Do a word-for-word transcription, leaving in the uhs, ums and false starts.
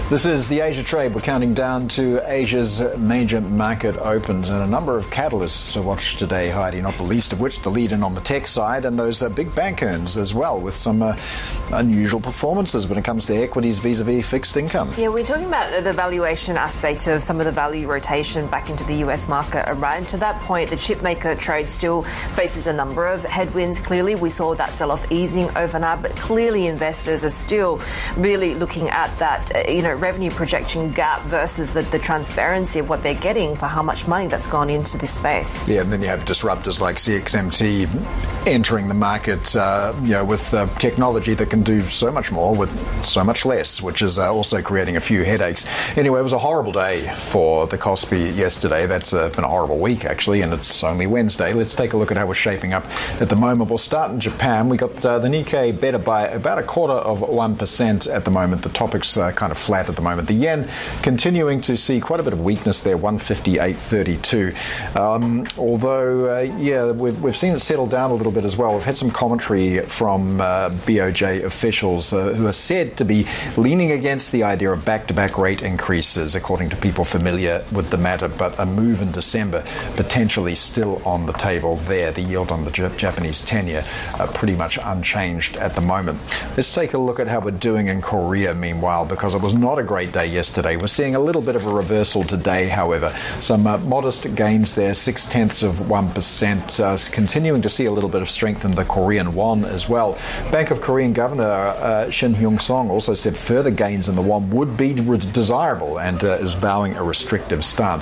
This is the Asia Trade. We're counting down to Asia's major market opens, and a number of catalysts to watch today, Heidi, not the least of which the lead in on the tech side and those uh, big bank earns as well, with some uh, unusual performances when it comes to equities vis-a-vis fixed income. Yeah, we're talking about the valuation aspect of some of the value rotation back into the U S market, right? And to that point, the chipmaker trade still faces a number of headwinds. Clearly, we saw that sell-off easing overnight, but clearly investors are still really looking at that, uh, you know, revenue projection gap versus the, the transparency of what they're getting for how much money that's gone into this space. Yeah, and then you have disruptors like C X M T entering the market, uh, you know, with uh, technology that can do so much more with so much less, which is uh, also creating a few headaches. Anyway, it was a horrible day for the Kospi yesterday. That's uh, been a horrible week, actually, and it's only Wednesday. Let's take a look at how we're shaping up at the moment. We'll start in Japan. We got uh, the Nikkei better by about a quarter of one percent at the moment. The topic's uh, kind of flat at the moment. The yen continuing to see quite a bit of weakness there, one fifty-eight thirty-two. Um, although, uh, yeah, we've, we've seen it settle down a little bit as well. We've had some commentary from uh, B O J officials uh, who are said to be leaning against the idea of back-to-back rate increases, according to people familiar with the matter, but a move in December potentially still on the table there. The yield on the J- Japanese ten-year uh, pretty much unchanged at the moment. Let's take a look at how we're doing in Korea, meanwhile, because it was not a great day yesterday. We're seeing a little bit of a reversal today, however. Some uh, modest gains there, six-tenths of one percent, uh, continuing to see a little bit of strength in the Korean won as well. Bank of Korean Governor uh, Shin Hyung-song also said further gains in the won would be desirable and uh, is vowing a restrictive stance.